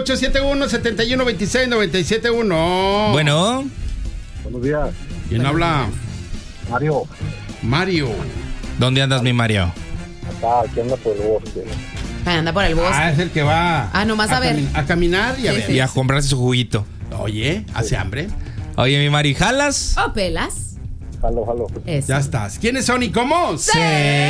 871-7126-971. Bueno. Buenos días. ¿Quién habla? Mario. ¿Dónde andas, mi Mario? Aquí anda por el bosque. Anda por el bosque. Es el que va. Nomás a ver. A caminar y a ver. Y a comprarse su juguito. Oye, ¿hace hambre? Oye, mi Mari, ¿jalas? ¿O pelas? Jalo. Eso. Ya estás. ¿Quiénes son y cómo? ¡Sí!